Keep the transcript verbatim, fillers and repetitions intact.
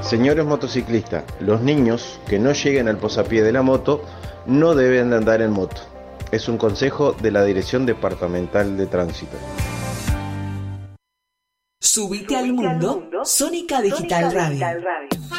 Señores motociclistas, los niños que no lleguen al posapié de la moto no deben de andar en moto. Es un consejo de la Dirección Departamental de Tránsito. Subite al mundo, Sónica Digital Radio.